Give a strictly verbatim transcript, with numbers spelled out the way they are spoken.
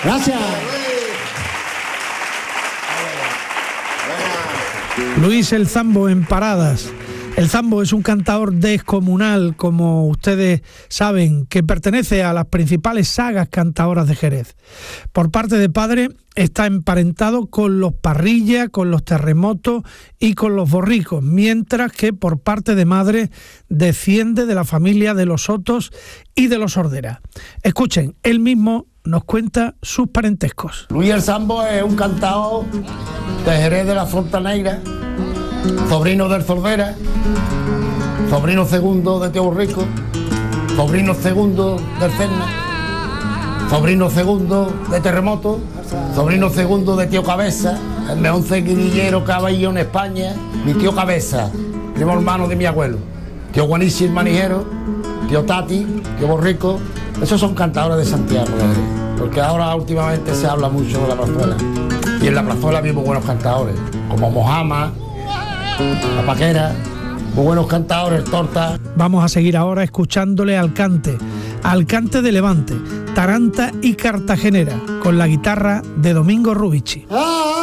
Gracias. Luis el Zambo en Paradas. El Zambo es un cantaor descomunal, como ustedes saben, que pertenece a las principales sagas cantaoras de Jerez. Por parte de padre está emparentado con los Parrilla, con los Terremotos y con los Borricos, mientras que por parte de madre desciende de la familia de los Sotos y de los Ordera. Escuchen, él mismo nos cuenta sus parentescos. Luis el Zambo es un cantaor de Jerez de la Fontaneira, sobrino del Zordera, sobrino segundo de Tío Borrico, sobrino segundo del Cerna, sobrino segundo de Terremoto, sobrino segundo de Tío Cabeza, el mejor seguidillero que ha habido en España, mi tío Cabeza, primo hermano de mi abuelo, tío Guanici el manijero, tío Tati, tío Borrico. Esos son cantadores de Santiago, porque ahora últimamente se habla mucho de la plazuela, y en la plazuela vimos buenos cantadores, como Mojama, La Paquera, muy buenos cantadores, Torta. Vamos a seguir ahora escuchándole al cante, al cante de Levante, Taranta y Cartagenera, con la guitarra de Domingo Rubici.